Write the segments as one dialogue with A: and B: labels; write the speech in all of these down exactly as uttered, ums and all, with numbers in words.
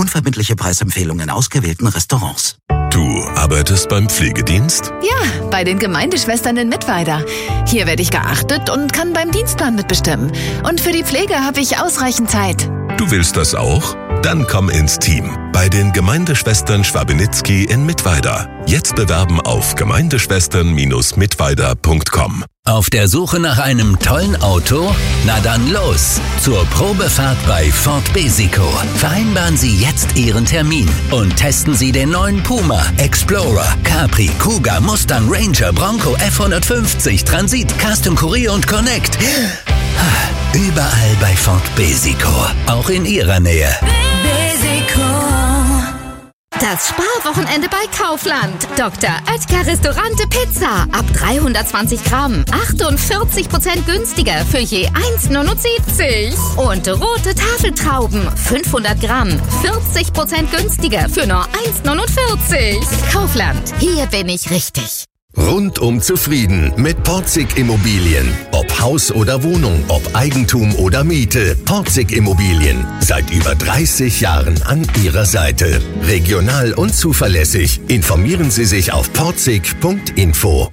A: Unverbindliche Preisempfehlungen in ausgewählten Restaurants.
B: Du arbeitest beim Pflegedienst?
C: Ja, bei den Gemeindeschwestern in Mittweida. Hier werde ich geachtet und kann beim Dienstplan mitbestimmen. Und für die Pflege habe ich ausreichend Zeit.
B: Du willst das auch? Dann komm ins Team bei den Gemeindeschwestern Schwabenitzky in Mittweida. Jetzt bewerben auf gemeindeschwestern Bindestrich mittweida punkt com.
D: Auf der Suche nach einem tollen Auto? Na dann los! Zur Probefahrt bei Ford Besico. Vereinbaren Sie jetzt Ihren Termin und testen Sie den neuen Puma, Explorer, Capri, Kuga, Mustang, Ranger, Bronco, F hundertfünfzig, Transit, Custom Courier und Connect. Überall bei Ford Besico. Auch in Ihrer Nähe.
E: Besico. Das Sparwochenende bei Kaufland. Doktor Oetker Restaurante Pizza. Ab dreihundertzwanzig Gramm. achtundvierzig Prozent günstiger für je eins neunundsiebzig. Und rote Tafeltrauben. fünfhundert Gramm. vierzig Prozent günstiger für nur eins neunundvierzig. Kaufland. Hier bin ich richtig.
F: Rundum zufrieden mit Porzig Immobilien. Ob Haus oder Wohnung, ob Eigentum oder Miete. Porzig Immobilien. Seit über dreißig Jahren an Ihrer Seite. Regional und zuverlässig. Informieren Sie sich auf porzig punkt info.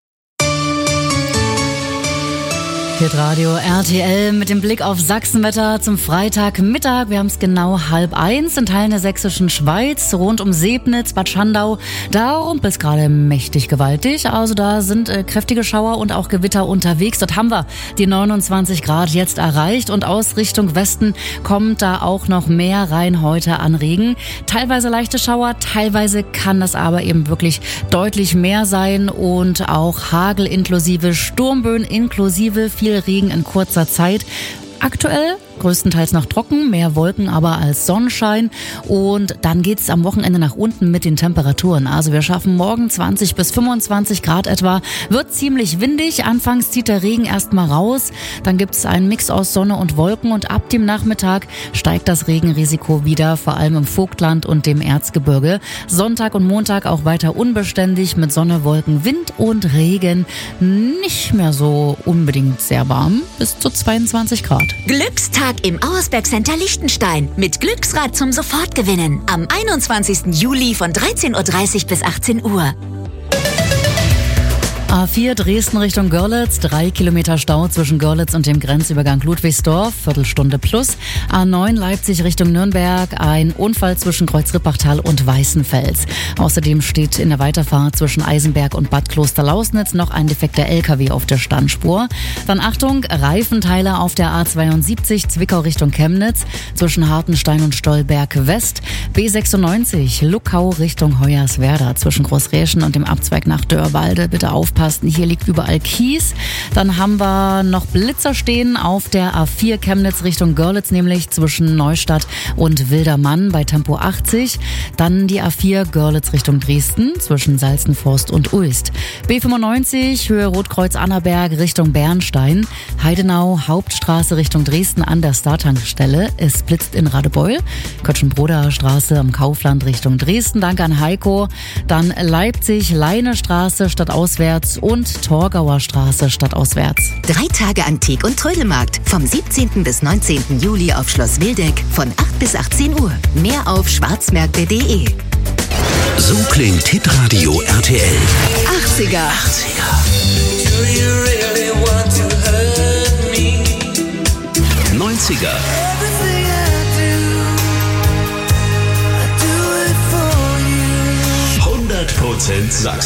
G: Hitradio R T L mit dem Blick auf Sachsenwetter zum Freitagmittag. Wir haben es genau halb eins in Teilen der sächsischen Schweiz, rund um Sebnitz, Bad Schandau. Da rumpelt es gerade mächtig gewaltig. Also da sind äh, kräftige Schauer und auch Gewitter unterwegs. Dort haben wir die neunundzwanzig Grad jetzt erreicht und aus Richtung Westen kommt da auch noch mehr rein heute an Regen. Teilweise leichte Schauer, teilweise kann das aber eben wirklich deutlich mehr sein und auch Hagel inklusive Sturmböen inklusive viel Regen in kurzer Zeit. Aktuell größtenteils noch trocken, mehr Wolken aber als Sonnenschein. Und dann geht's am Wochenende nach unten mit den Temperaturen. Also wir schaffen morgen zwanzig bis fünfundzwanzig Grad etwa. Wird ziemlich windig. Anfangs zieht der Regen erstmal raus. Dann gibt's einen Mix aus Sonne und Wolken. Und ab dem Nachmittag steigt das Regenrisiko wieder, vor allem im Vogtland und dem Erzgebirge. Sonntag und Montag auch weiter unbeständig mit Sonne, Wolken, Wind und Regen. Nicht mehr so unbedingt sehr warm, bis zu zweiundzwanzig Grad.
H: Glückstag im Auersberg Center Liechtenstein mit Glücksrad zum Sofortgewinnen am einundzwanzigsten Juli von dreizehn Uhr dreißig bis achtzehn Uhr.
G: A vier Dresden Richtung Görlitz, drei Kilometer Stau zwischen Görlitz und dem Grenzübergang Ludwigsdorf, Viertelstunde plus. A neun Leipzig Richtung Nürnberg, ein Unfall zwischen Kreuz-Rippachtal und Weißenfels. Außerdem steht in der Weiterfahrt zwischen Eisenberg und Bad Klosterlausnitz noch ein defekter L K W auf der Standspur. Dann Achtung, Reifenteile auf der A zweiundsiebzig Zwickau Richtung Chemnitz, zwischen Hartenstein und Stolberg West. B sechsundneunzig Luckau Richtung Hoyerswerda, zwischen Großräschen und dem Abzweig nach Dörrwalde. Bitte aufpassen. Hier liegt überall Kies. Dann haben wir noch Blitzer stehen auf der A vier Chemnitz Richtung Görlitz, nämlich zwischen Neustadt und Wildermann bei Tempo achtzig. Dann die A vier Görlitz Richtung Dresden zwischen Salzenforst und Ulst. B fünfundneunzig Höhe Rotkreuz-Annaberg Richtung Bernstein. Heidenau Hauptstraße Richtung Dresden an der Startankstelle. Es blitzt in Radebeul. Kötschenbroder Straße am Kaufland Richtung Dresden. Danke an Heiko. Dann Leipzig Leinestraße stadtauswärts und Torgauer Straße stadtauswärts.
H: Drei Tage Antik- und Trödelmarkt vom siebzehnten bis neunzehnten Juli auf Schloss Wildeck von acht bis achtzehn Uhr. Mehr auf schwarzmärkte punkt de.
D: So klingt Hitradio R T L.
E: achtziger.
D: achtziger. neunziger. hundert Prozent Sachsen.